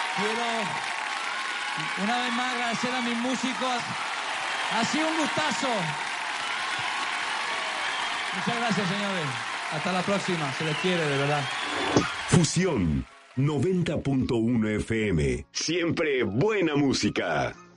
Quiero una vez más agradecer a mis músicos. Ha sido un gustazo. Muchas gracias, señores. Hasta la próxima. Se les quiere, de verdad. Fusión 90.1 FM. Siempre buena música.